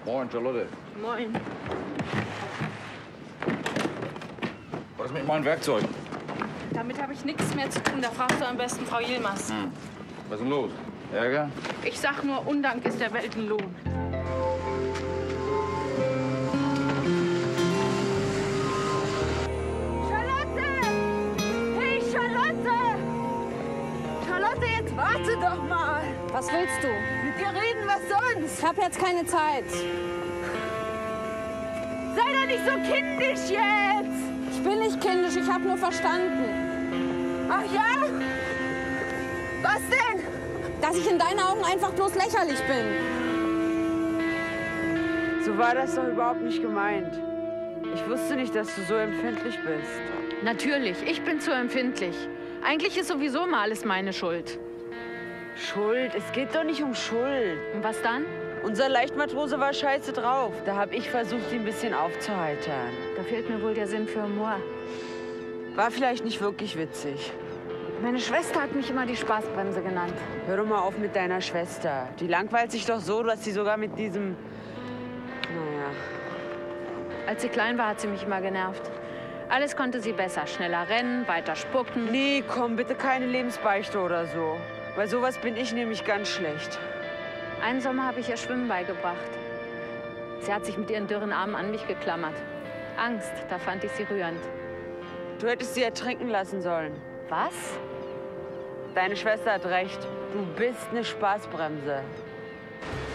Moin, Charlotte. Moin. Was ist mit meinem Werkzeug? Damit habe ich nichts mehr zu tun. Da fragst du am besten Frau Yilmaz. Was ist denn los? Ärger? Ich sag nur, Undank ist der Weltenlohn. Charlotte! Hey, Charlotte! Charlotte, jetzt warte doch mal. Was willst du? Mit dir reden, was sonst? Ich habe jetzt keine Zeit. Sei doch nicht so kindisch jetzt! Ich bin nicht kindisch, ich habe nur verstanden. Ach ja? Was denn? Dass ich in deinen Augen einfach bloß lächerlich bin. So war das doch überhaupt nicht gemeint. Ich wusste nicht, dass du so empfindlich bist. Natürlich, ich bin zu empfindlich. Eigentlich ist sowieso mal alles meine Schuld. Schuld? Es geht doch nicht um Schuld. Und was dann? Unser Leichtmatrose war scheiße drauf. Da habe ich versucht, ihn ein bisschen aufzuheitern. Da fehlt mir wohl der Sinn für Humor. War vielleicht nicht wirklich witzig. Meine Schwester hat mich immer die Spaßbremse genannt. Hör doch mal auf mit deiner Schwester. Die langweilt sich doch so, dass sie sogar mit diesem... Naja. Als sie klein war, hat sie mich immer genervt. Alles konnte sie besser. Schneller rennen, weiter spucken. Nee, komm, bitte keine Lebensbeichte oder so. Bei sowas bin ich nämlich ganz schlecht. Einen Sommer habe ich ihr Schwimmen beigebracht. Sie hat sich mit ihren dürren Armen an mich geklammert. Angst, da fand ich sie rührend. Du hättest sie ertrinken lassen sollen. Was? Deine Schwester hat recht. Du bist eine Spaßbremse.